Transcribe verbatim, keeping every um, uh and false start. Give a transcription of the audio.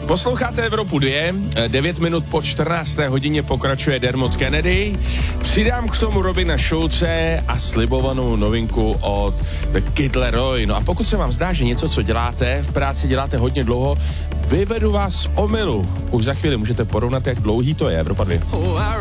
Posloucháte Evropu dva, devět minut po čtrnácté hodině pokračuje Dermot Kennedy. Přidám k tomu Robina Schulze a slibovanou novinku od The Kid Laroi. No a pokud se vám zdá, že něco, co děláte, v práci děláte hodně dlouho, vyvedu vás z omylu. Už za chvíli můžete porovnat, jak dlouhý to je, Evropa dva.